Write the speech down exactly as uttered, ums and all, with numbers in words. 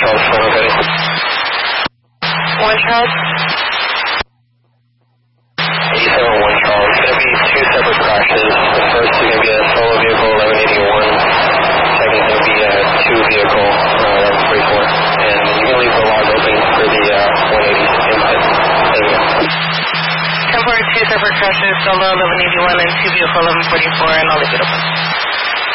Charles, final ready. one Charles. eighty-seven one Charles. It's going to be two separate crashes. The first is going to be a solo vehicle, eleven eighty-one. Second is going to be a two vehicle, uh, eleven forty-four. And you can leave the log open for the uh, one eighty invite. There we go. ten four, two separate crashes, solo eleven eighty-one and two vehicle eleven forty-four, and I'll leave it open.